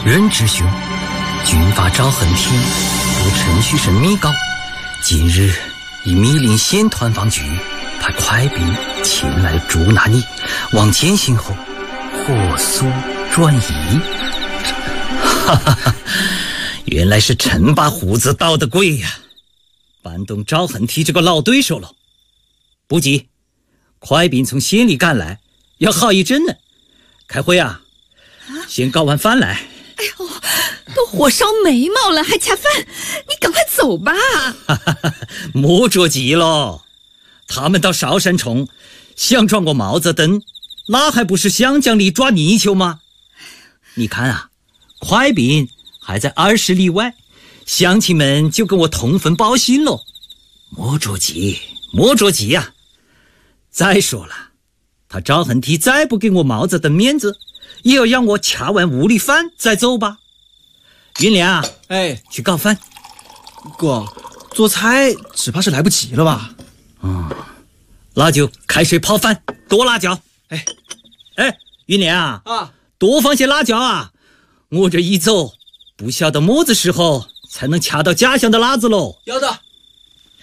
任知兄，军阀赵恨天对陈须生密告，今日以密令县团防局派快兵前来捉拿你，望践行后火速转移。哈哈哈，原来是陈把胡子捣的鬼呀，搬动赵恨天这个老对手了。不急，快兵从县里赶来，要好一阵呢。开会啊，先搞完饭来。 哎呦，都火烧眉毛了还恰饭，你赶快走吧。 莫着急喽，他们到韶山冲想撞过毛泽东，那还不是湘江里抓泥鳅吗？你看啊，快兵还在20里外，乡亲们就跟我通风报信喽。莫着急，莫着急呀！再说了，他赵恨天再不给我毛泽东面子，也要让我掐完屋里饭再走吧。云良， 哎， 去搞饭。 哥，做菜只怕是来不及了吧？ 那就开水泡饭，多辣椒。哎，云良啊，多放些辣椒啊！我这一走，不晓得么子时候才能掐到家乡的辣子喽。 要的。